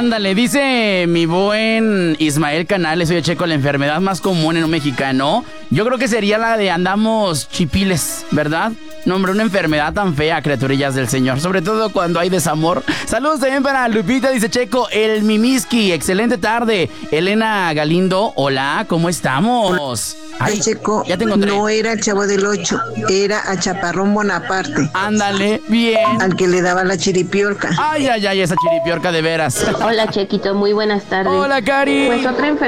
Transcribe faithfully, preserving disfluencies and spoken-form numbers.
Ándale, dice mi buen Ismael Canales, oye Checo, la enfermedad más común en un mexicano, yo creo que sería la de andamos chipiles, ¿verdad? No, hombre, una enfermedad tan fea, criaturillas del Señor, sobre todo cuando hay desamor. Saludos también para Lupita, dice Checo, el Mimiski, excelente tarde. Elena Galindo, hola, ¿cómo estamos? Ay, Checo, ya tengo tres. No era el Chavo del Ocho, era a Chaparrón Bonaparte. Ándale, bien. Al que le daba la chiripiorca. Ay, ay, ay, esa chiripiorca de veras. Hola, Chequito, muy buenas tardes. Hola, Cari. Pues otra enfermedad